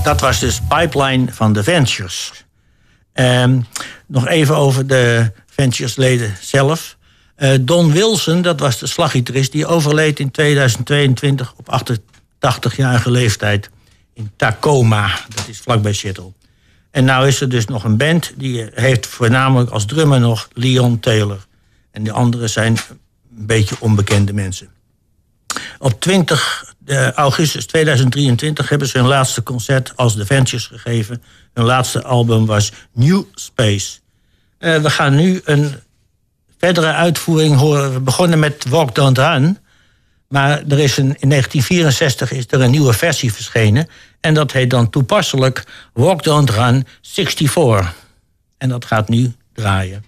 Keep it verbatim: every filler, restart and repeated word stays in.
dat was dus Pipeline van de Ventures. Um, nog even over de Ventures-leden zelf. Uh, Don Wilson, dat was de slaggitarist, die overleed in tweeduizend tweeëntwintig op achtentachtigjarige leeftijd in Tacoma. Dat is vlakbij Seattle. En nou is er dus nog een band, die heeft voornamelijk als drummer nog Leon Taylor. En de anderen zijn een beetje onbekende mensen. Op twintig augustus tweeduizend drieëntwintig hebben ze hun laatste concert als The Ventures gegeven. Hun laatste album was New Space. Uh, we gaan nu een verdere uitvoering horen. We begonnen met Walk Don't Run. Maar er is een, in negentien vierenzestig is er een nieuwe versie verschenen. En dat heet dan toepasselijk Walk Don't Run vierenzestig. En dat gaat nu draaien.